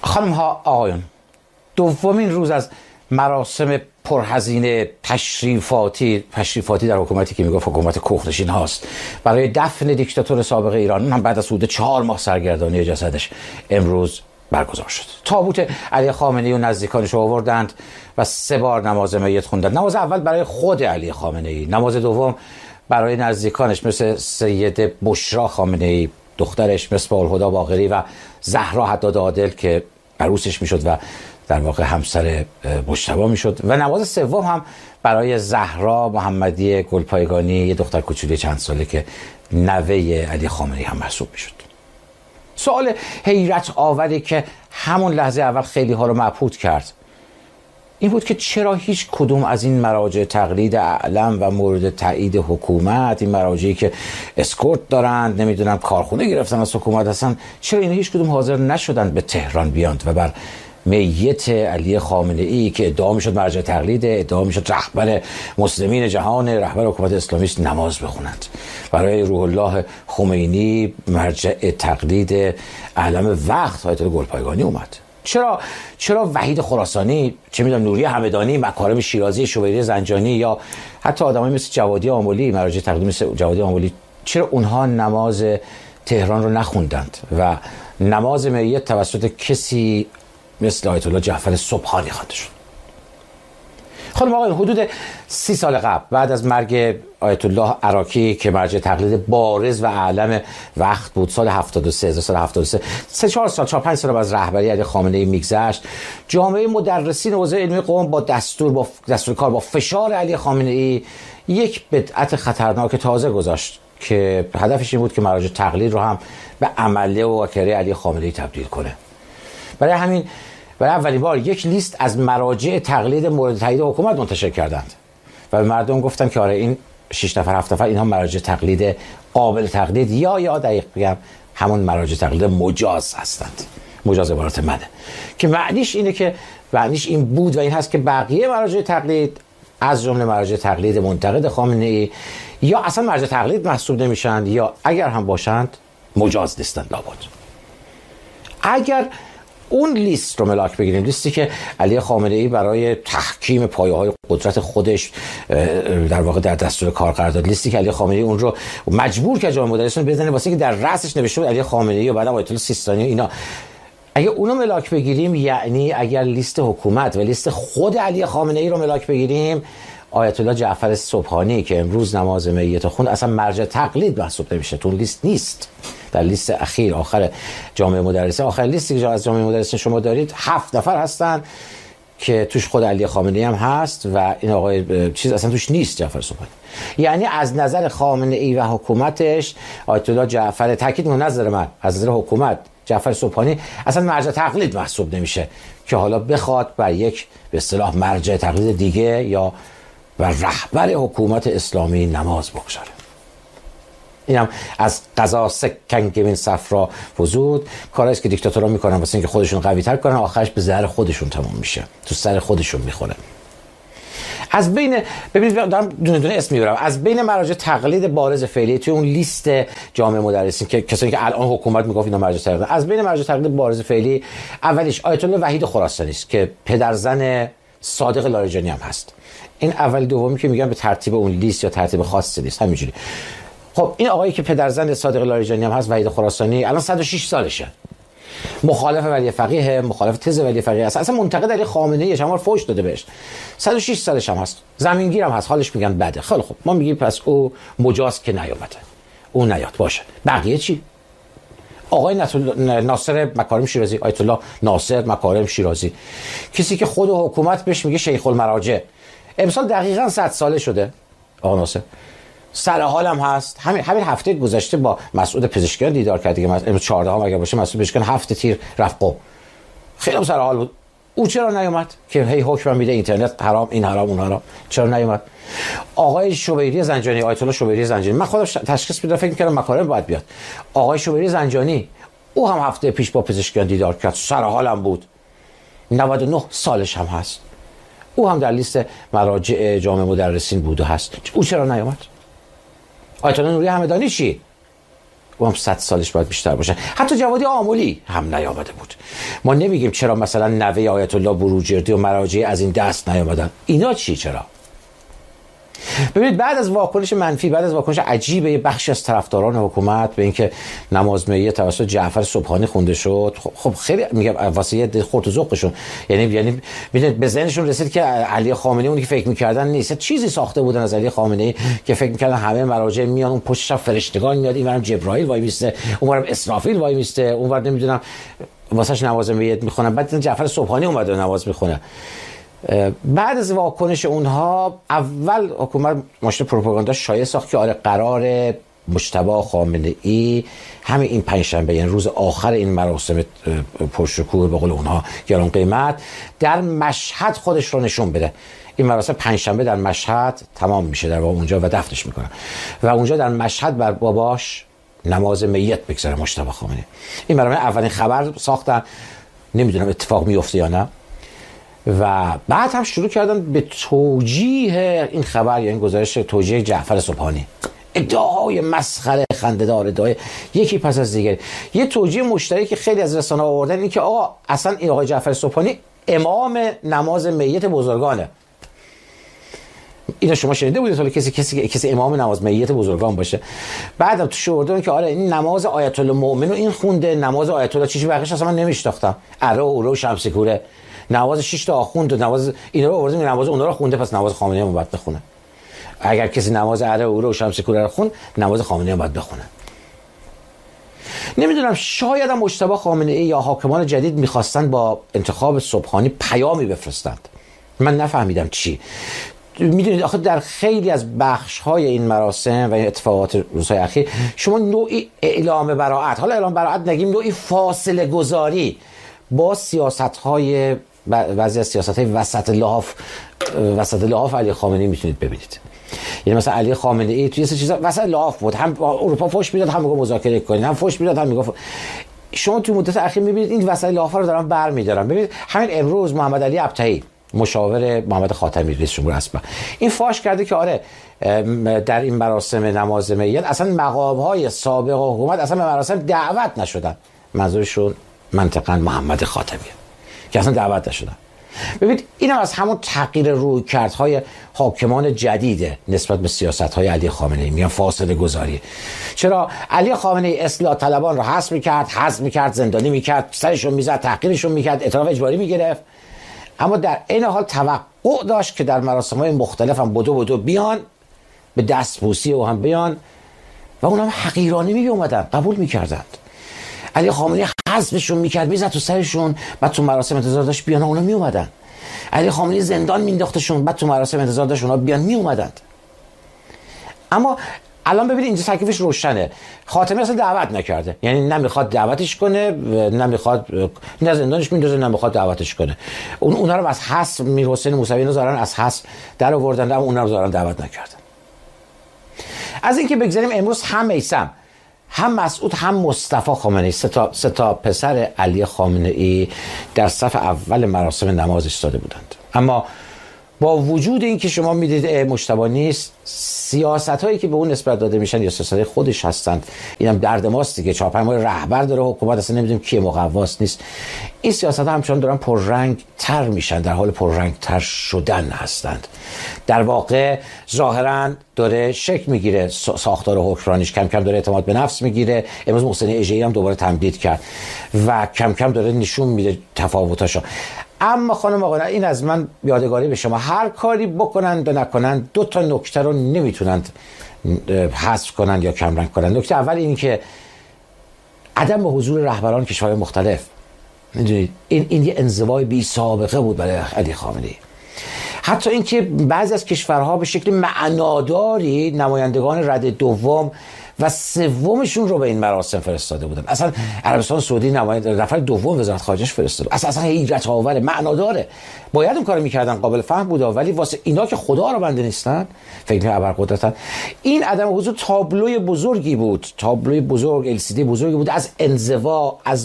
خانم ها آقایون، دومین روز از مراسم پرهزینه تشریفاتی در حکومتی که میگفت حکومت کوخنشین هاست برای دفن دیکتاتور سابق ایران، هم بعد از حدود 4 ماه سرگردانی جسدش امروز برگزار شد. تابوت علی خامنه‌ای و نزدیکانش رو آوردند و 3 بار نماز میت خوندند. نماز اول برای خود علی خامنه‌ای، نماز دوم برای نزدیکانش مثل سیده بشرا خامنه‌ای دخترش، مثل الهدی باقری و زهرا حداد عادل که عروسش میشد و در واقع همسر مجتبی میشد، و نماز سوم هم برای زهرا محمدی گلپایگانی، یه دختر کوچولی چند ساله که نوه علی خامنه‌ای هم محسوب میشد. سوال حیرت آوری که همون لحظه اول خیلی ها رو مبهوت کرد این بود که چرا هیچ کدوم از این مراجع تقلید اعلم و مورد تایید حکومت، این مراجعی که اسکورت دارند، نمیدونم کارخونه گرفتن از حکومت هستن، چرا اینا هیچ کدوم حاضر نشدند به تهران بیاند و بر میت علی خامنه‌ای که ادعا میشد مرجع تقلید، ادعا میشد رهبر مسلمین جهان، رهبر حکومت اسلامی است، نماز بخونند. برای روح الله خمینی مرجع تقلید اعلم وقت آیت الله گلپایگانی اومد. چرا وحید خراسانی، چه میدونم نوری همدانی، مکارم شیرازی، شویری زنجانی یا حتی آدمایی مثل جوادی آملی، مراجع تقلید مثل جوادی آملی، چرا اونها نماز تهران رو نخوندند و نماز میت توسط کسی مثل آیت الله جعفر سبحانی خوانده شد؟ خانم آقایون، حدود 30 سال قبل بعد از مرگ آیت الله عراقی که مرجع تقلید بارز و اعلم وقت بود، سال 73 3-4 سال 4-5 سال از رهبری علی خامنه‌ای میگذشت، جامعه مدرسین حوزه علمی قم با دستور کار با فشار علی خامنه‌ای یک بدعت خطرناک تازه گذاشت که هدفش این بود که مراجع تقلید رو هم به عمله و واکره علی خامنه‌ای تبدیل کنه. برای اولین بار یک لیست از مراجع تقلید مورد تایید حکومت منتشر کردند و به مردم گفتن که آره این 6 نفر 7 نفر اینها مراجع تقلید قابل تقلید یا دقیق بگم همون مراجع تقلید مجاز هستند. مجاز عبارت منه که معنیش این بود و این هست که بقیه مراجع تقلید از جمله مراجع تقلید منتقد خامنه‌ای یا اصلا مراجع تقلید محسوب نمیشن یا اگر هم باشند مجاز نیستند. لابد اگر اون لیست رو ملاک بگیریم، لیستی که علی خامنه‌ای برای تحکیم پایه‌های قدرت خودش در واقع در دستور کار قرار داد، لیستی که علی خامنه‌ای اون رو مجبور کرد جامعه مدرسین بزنه واسه اینکه در رأسش نوشته بود علی خامنه‌ای و بعدم آیت الله سیستانی و اینا، اگه اونو ملاک بگیریم، یعنی اگر لیست حکومت و لیست خود علی خامنه‌ای رو ملاک بگیریم، آیت الله جعفر سبحانی که امروز نماز میت خوند اصلا مرجع تقلید محسوب نمیشه، تو لیست نیست. در لیست آخر جامعه مدرسین، آخر لیستی که از جامعه مدرسین شما دارید 7 نفر هستن که توش خود علی خامنه‌ای هم هست و این آقای چیز اصلا توش نیست، جعفر سبحانی. یعنی از نظر خامنه‌ای و حکومتش آیت الله جعفر، تاکید من نظر من، از نظر حکومت جعفر سبحانی اصلا مرجع تقلید محسوب نمیشه که حالا بخواد بر یک به اصطلاح مرجع تقلید دیگه یا بر رهبر حکومت اسلامی نماز بگذاره. اینم از قضا سکنگمین صفرا وجود، کارهایی است که دیکتاتورها میکنن واسه اینکه خودشون قوی تر کنن، آخرش به ضرر خودشون تمام میشه، تو سر خودشون میخوره. از بین، ببینید دارم دونه دونه اسم میبرم، از بین مراجع تقلید بارز فعلی توی اون لیست جامعه مدرسین که کسانی که الان حکومت میگفت اینا مراجع تقلید، از بین مراجع تقلید بارز فعلی اولیش آیت الله وحید خراسانی است که پدرزن صادق لاریجانی هم هست. این اول دومی که میگم به ترتیب اون لیست یا ترتیب خاصی نیست، همینجوری. خب این آقایی که پدرزن صادق لاریجانی هم هست، وحید خراسانی، الان 106 سالشه، مخالف ولی فقیه، مخالف تز ولی فقیه است، اصلا منتقد علی خامنه‌ای، شما فوش داده بهش، 106 سالش هم هست، زمینگیر هم هست، حالش میگن بده. خیلی خب ما میگیم پس او مجاز که نیامده، او نیاد باشه. بقیه چی؟ آقای ناصر مکارم شیرازی، آیت الله ناصر مکارم شیرازی، کسی که خود حکومت بهش میگه شیخ المراجع، امسال دقیقاً 100 ساله شده آقا ناصر، سر حالم هست. همین هفته گذشته با مسعود پزشکیان دیدار کرد دیگه، امروز 14 اگه باشه مسعود پزشکیان 7 تیر رفت قم، خیلی سر حال بود. او چرا نیومد که هی حکم میده اینترنت حرام، این حرام اون حرام، چرا نیومد؟ آقای شویری زنجانی، آیت الله شویری زنجانی، من خودم تشخیص میدم، فکر می‌کردم مکارم باید بیاد. آقای شویری زنجانی او هم هفته پیش با پزشکیان دیدار کرد، سر حالم بود، 99 سالش هم هست، او هم در لیست مراجع جامعه مدرسین بوده هست، او چرا نیامد؟ آیت الله نوری همدانی چی؟ او هم 100 سالش باید بیشتر باشه. حتی جوادی آملی هم نیامده بود. ما نمیگیم چرا مثلا نوه آیت الله بروجردی و مراجع از این دست نیامدن. اینا چرا؟ ببینید بعد از واکنش منفی، بعد از واکنش عجیب یه بخشی از طرفداران حکومت به اینکه نماز میه توسط جعفر سبحانی خونده شد، خب خیلی میگم واسه یه خورد و ذوقشون، یعنی میدونید به ذهنشون رسید که علی خامنه‌ای اونی که فکر می‌کردن نیست. چیزی ساخته بودن از علی خامنه‌ای که فکر می‌کردن همه مراجع میان، اون پشتش فرشتگان میاد، اینورم جبرائیل وای میسته، اونورم اسرافیل وای میسته، اونور نمیدونم واسش نماز میت میخونن. بعد جعفر سبحانی اومد و نماز میخونه. بعد از واکنش اونها اول حکومت ماشین پروپاگاندا شایعه ساخت که آره قرار مجتبی خامنه‌ای همین این پنجشنبه، یعنی روز آخر این مراسم پرشکوه به قول اونها گران قیمت، در مشهد خودش رو نشون بده. این مراسم پنجشنبه در مشهد تمام میشه در واقع اونجا و دفنش میکنن و اونجا در مشهد بر باباش نماز میت بگذاره مجتبی خامنه‌ای. این برنامه اولین خبر ساختن، نمیدونم اتفاق میفته یا نه. و بعد هم شروع کردن به توجیه این خبر، یعنی گزارش توجیه جعفر سبحانی، ادعاهای مسخره خنده‌دار، ادعای یکی پس از دیگری. یه توجیه مشترکی که خیلی از رسانه‌ها آوردن این که آقا اصلا این آقای جعفر سبحانی امام نماز میت بزرگانه. اینو شما شنیده بودید؟ حالا کسی امام نماز میت بزرگان باشه؟ بعدم تو شوردن که آره این نماز آیت الله مؤمن رو این خونده، نماز آیت الله چیزی بقیش اصلا من نمیشناختم، اره و اوره و شمس کوره، نماز 6 تا آخوند و نماز اینا رو آوردیم، نماز اونها رو خونده، پس نماز خامنه‌ای هم باید بخونه. اگر کسی نماز اره و اوره و شمس کوره رو خوند، نماز خامنه‌ای هم باید بخونه. نمیدونم، شاید هم مجتبی خامنه‌ای یا حاکمان جدید میخواستن با انتخاب سبحانی پیامی بفرستند. من نفهمیدم چی. میدونید آخه در خیلی از بخش‌های این مراسم و این اتفاقات روزهای اخیر شما نوعی اعلام براءت، حالا اعلام براءت نگیم، نوعی فاصله گذاری با سیاست‌های بعضی از سیاست‌های وسط لحاف علی خامنه‌ای میتونید ببینید. یعنی مثلا علی خامنه‌ای توی سه چیزا وسط لحاف بود، هم اروپا فوش میداد، هم میگه مذاکره کنین، هم فوش میداد، هم میگه شما تو مدت اخیر میبینید این وسط لحاف رو دارن برمی‌دارن. ببینید همین امروز محمد علی ابطحی مشاور محمد خاتمی رئیس جمهور اسبق این فاش کرده که آره در این مراسم نماز میت اصلا مقام‌های سابق حکومت اصلا به مراسم دعوت نشدن. منظورشون منطقاً محمد خاتمیه که اصلا دعوت نشدن. ببینید اینم از همون تغییر رویکردهای حاکمان جدیده نسبت به سیاست‌های علی خامنه‌ای، میگن فاصله گذاری. چرا علی خامنه‌ای اصلاح طلبان رو حذف می‌کرد، زندانی می‌کرد، سرشون می‌زد، تحقیرشون می‌کرد، اعتراف اجباری می‌گرفت، اما در این حال توقع داشت که در مراسم‌های مختلف هم بدو بیان، به دستبوسی او هم بیان و اونم حقیرانه می‌اومدن، قبول می‌کردند. علی خامنه‌ای حذفشون می‌کرد، میزد تو سرشون، بعد تو مراسم انتظار داشت بیان، اونا میومدن. علی خامنه‌ای زندان مینداختشون، بعد تو مراسم انتظار داشت اونا بیان، میومدند. اما الان ببینید اینجا تکلیفش روشنه. خاتمی اصلا دعوت نکرده، یعنی نمیخواد دعوتش کنه، نمیخواد، نه زندانش میندازه، نمیخواد دعوتش کنه. اونها رو از حس میرحسین موسوی نذارن از حس در آوردن، اما اونها رو دارن دعوت نکردن. از اینکه بگذاریم امروز هم میثم، هم مسعود، هم مصطفی خامنه‌ای، سه تا پسر علی خامنه‌ای در صف اول مراسم نماز ایستاده بودند. اما با وجود این که شما میدید مجتبی نیست، سیاست‌هایی که به اون نسبت داده میشن یا سیاست‌های خودش هستند. اینم درد ماست دیگه. 4-5 ماه رهبر داره حکومت، اصلا نمیدونیم کی مقواست نیست. این سیاست‌ها همچنان دارن پررنگ تر میشن، در حال پررنگ تر شدن هستند. در واقع ظاهراً داره شکل میگیره ساختار حکمرانیش، کم کم داره اعتماد به نفس میگیره. امروز محسن اژه‌ای هم دوباره تمدید کرد و کم کم داره نشون میده تفاوتاشو. اما خانم آقایان، این از من یادگاری به شما، هر کاری بکنند و نکنند 2 تا نکته رو نمیتونند حذف کنند یا کمرنگ کنند. نکته اول این که عدم حضور رهبران کشورهای مختلف، میدونید این یه انزوای بی سابقه بود برای علی خامنه‌ای. حتی اینکه بعضی از کشورها به شکل معناداری نمایندگان رده دوم و سومشون رو به این مراسم فرستاده بودن. اصلا عربستان سعودی نماینده نفر دوم وزارت خارجه‌اش فرستاده. اصلا حیرت آوره، معناداره. باید اون کارو میکردن، قابل فهم بود، ولی واسه اینا که خدا رو بنده نیستن، فکر ابرقدرتن. این عدم حضور تابلوی بزرگی بود، تابلوی بزرگ، LCD بزرگی بود از انزوا، از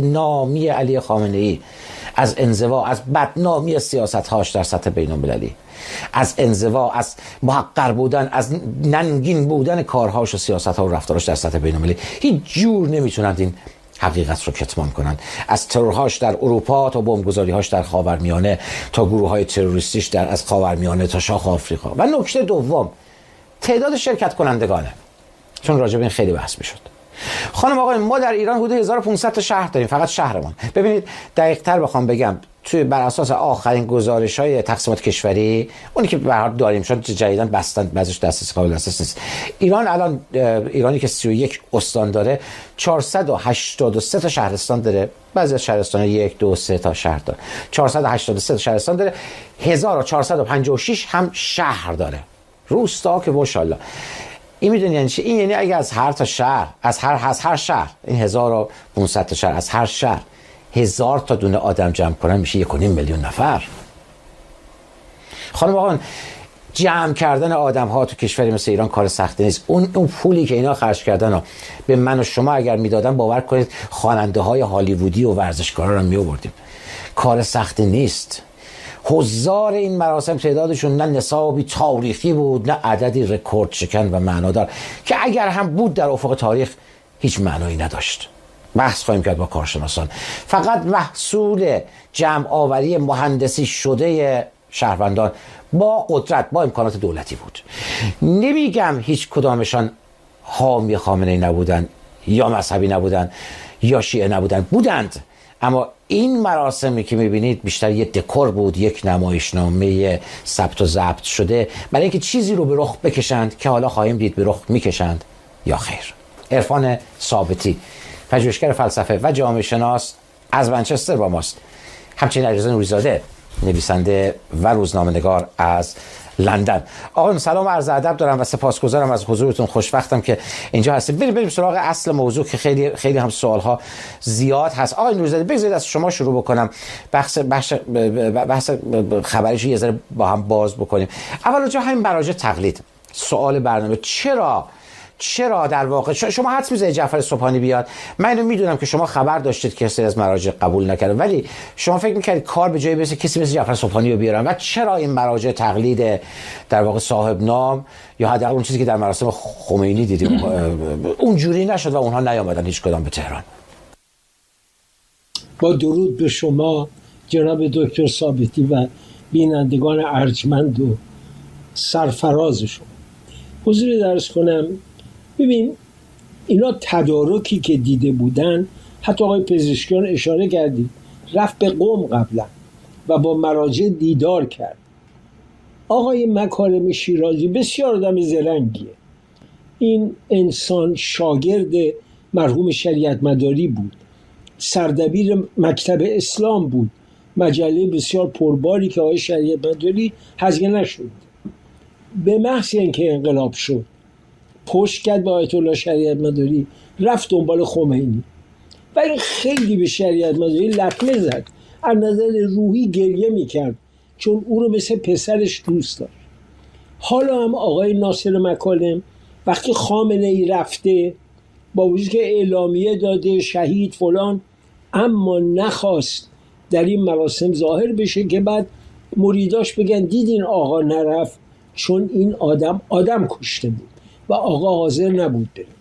بدنامی علی خامنه‌ای، از انزوا، از بدنامی سیاست‌هاش در سطح بین‌المللی. از انزوا، از محقر بودن، از ننگین بودن کارهاش و سیاست‌ها و رفتاراش در سطح بین‌المللی هیچ جور نمیتونند این حقیقت رو کتمان کنند. از ترورهاش در اروپا تا بمبگذاری‌هاش در خاورمیانه تا گروه‌های تروریستیش در از خاورمیانه تا شاخ آفریقا. و نکته دوم، تعداد شرکت کنندگانه، چون راجع به این خیلی بحث میشد. خانم آقای، ما در ایران حدود 1500 تا شهر داریم، فقط شهرمان. ببینید دقیق‌تر بخوام بگم، توی بر اساس آخرین گزارش‌های تقسیمات کشوری، اونی که به هر حال داریم چون جدیداً بستن بعضیش دسترسی قابل دسترسی نیست، ایران الان ایرانی که 31 استان داره 483 تا شهرستان داره، بعضی از شهرستان 1 2 3 تا شهر داره، 483 تا شهرستان داره، 1456 هم شهر داره، روستا که ماشاءالله. این میدونی یعنی چی؟ این یعنی اگه از هر تا شهر، از هر شهر، این 1500 تا شهر، از هر شهر 1000 تا دونه آدم جمع کنن میشه 1.5 میلیون نفر. خانم آقایان، جمع کردن آدم ها تو کشوری مثل ایران کار سختی نیست. اون پولی که اینا خرج کردن رو به من و شما اگر میدادن، باور کنید خواننده های هالیوودی و ورزشکارا رو می آوردیم. کار سختی نیست. حضار این مراسم تعدادشون نه نصابی تاریخی بود، نه عددی رکورد شکن و معنادار که اگر هم بود در افق تاریخ هیچ معنایی نداشت. بحث خواهیم کرد با کارشناسان. فقط محصول جمع آوری مهندسی شده شهروندان با قدرت، با امکانات دولتی بود. نمیگم هیچ کدامشان حامی خامنه‌ای نبودن یا مذهبی نبودن یا شیعه نبودن، بودند، اما این مراسمی که میبینید بیشتر یک دکور بود، یک نمایشنامه ثبت و ضبط شده برای اینکه چیزی رو به رخ بکشند که حالا خواهیم دید به رخ میکشند یا خیر. عرفان ثابتی، پژوهشگر فلسفه و جامعه شناس از منچستر با ماست. همچنین علیرضا نوری‌زاده، نویسنده و روزنامه‌نگار از لندن. آقایان سلام و عرض ادب دارم و سپاسگزارم از حضورتون. خوشوقتم که اینجا هستید. بریم سراغ اصل موضوع که خیلی هم سوال‌ها زیاد هست. آقای نوری‌زاده، بگذارید از شما شروع بکنم، بحث خبریش یه ذره با هم باز بکنیم. اول جا همین مراجع تقلید، سوال برنامه، چرا در واقع شما حدس می‌زنید جعفر سبحانی بیاد؟ من اینو میدونم که شما خبر داشتید که سری از مراجع قبول نکردن، ولی شما فکر می‌کردید کار به جایی برسه کسی مثل جعفر سبحانی رو بیارن؟ و چرا این مراجع تقلید در واقع صاحب نام یا حداقل اون چیزی که در مراسم خمینی دیدیم اونجوری نشد و اونها نیامدن هیچ کدام به تهران؟ با درود به شما جناب دکتر ثابتی و بینندگان ارجمند و سرفراز شما. حضور درس کنم. ببین، اینا تدارکی که دیده بودن، حتی آقای پزشکیان اشاره کردید، رفت به قم قبلا و با مراجع دیدار کرد. آقای مکارم شیرازی بسیار آدم زرنگیه. این انسان شاگرد مرحوم شریعت مداری بود، سردبیر مکتب اسلام بود، مجله بسیار پرباری که آقای شریعت مداری هزینه نشد. به محض اینکه انقلاب شد پشت کرد به آیت الله شریعت مداری، رفت دنبال خمینی و این خیلی به شریعت مداری لطمه زد. از نظر روحی گریه میکرد چون او رو مثل پسرش دوست داشت. حالا هم آقای ناصر مکالم وقتی خامنه ای رفته، با وجود که اعلامیه داده شهید فلان، اما نخواست در این مراسم ظاهر بشه که بعد مریداش بگن دیدین آقا نرفت چون این آدم کشته بود و آقا حاضر نبود بره.